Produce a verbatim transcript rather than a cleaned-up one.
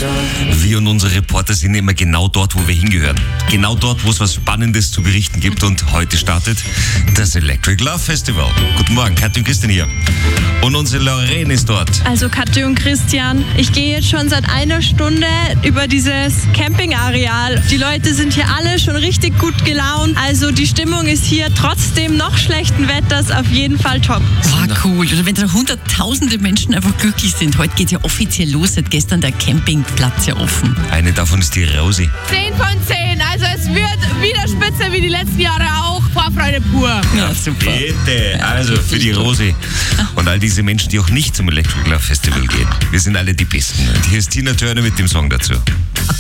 Wir und unsere Reporter sind immer genau dort, wo wir hingehören. Genau dort, wo es was Spannendes zu berichten gibt. Und heute startet das Electric Love Festival. Guten Morgen, Katja und Christian hier. Und unsere Lorraine ist dort. Also Katja und Christian, ich gehe jetzt schon seit einer Stunde über dieses Campingareal. Die Leute sind hier alle schon richtig gut gelaunt. Also die Stimmung ist hier trotzdem noch schlechten Wetters auf jeden Fall top. Wow, cool. Also wenn da hunderttausende Menschen einfach glücklich sind. Heute geht ja offiziell los, seit gestern der Campingplatz ja offen. Eine davon ist die Rosi. zehn von zehn, also es wird wieder spitze wie die letzten Jahre auch. Vorfreude pur. Ja, super. Bitte, also für die Rosi. Und all diese Menschen, die auch nicht zum Electric Love Festival gehen. Wir sind alle die Besten. Und hier ist Tina Turner mit dem Song dazu.